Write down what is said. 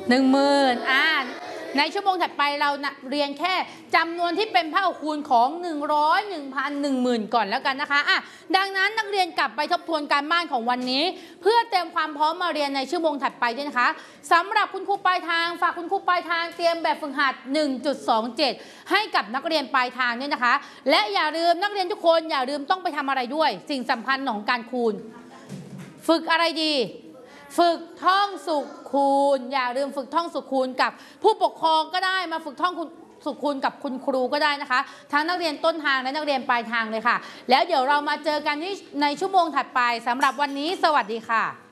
10,000ในชั่วโมงถัดไปเราเรียนแค่จำนวนที่เป็นพหุคูณของ100 1,000 10,000ก่อนแล้วกันนะคะดังนั้นนักเรียนกลับไปทบทวนการบ้านของวันนี้เพื่อเตรียมความพร้อมมาเรียนในชั่วโมงถัดไปด้วยนะคะสำหรับคุณครูปลายทางฝากคุณครูปลายทางเตรียมแบบฝึกหัด 1.27 ให้กับนักเรียนปลายทางด้วยนะคะและอย่าลืมนักเรียนทุกคนอย่าลืมต้องไปทำอะไรด้วยสิ่งสำคัญของการคูณฝึกอะไรดีฝึกท่องสุขคูณอย่าลืมฝึกท่องสุขคูณกับผู้ปกครองก็ได้มาฝึกท่องสุขคูณกับคุณครูก็ได้นะคะทั้งนักเรียนต้นทางและนักเรียนปลายทางเลยค่ะแล้วเดี๋ยวเรามาเจอกันในชั่วโมงถัดไปสำหรับวันนี้สวัสดีค่ะ